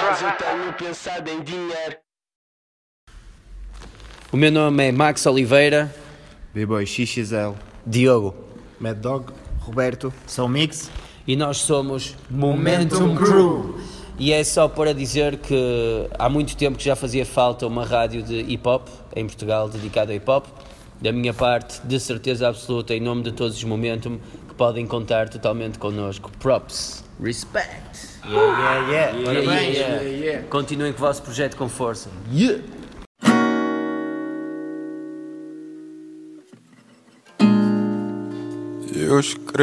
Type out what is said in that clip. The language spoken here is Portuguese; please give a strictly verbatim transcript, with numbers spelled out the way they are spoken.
mas eu tenho pensado em dinheiro. O meu nome é Max Oliveira. B-Boy X X L. Diogo. Mad Dog. Roberto. São Mix. E nós somos Momentum Crew. E é só para dizer que há muito tempo que já fazia falta uma rádio de hip-hop em Portugal dedicada ao hip-hop. Da minha parte, de certeza absoluta, em nome de todos os Momentum, que podem contar totalmente connosco. Props. Respect. Yeah, yeah, yeah. Yeah, Parabéns. yeah, yeah. Yeah, yeah. Continuem com o vosso projeto com força. Yeah. Eu escrevo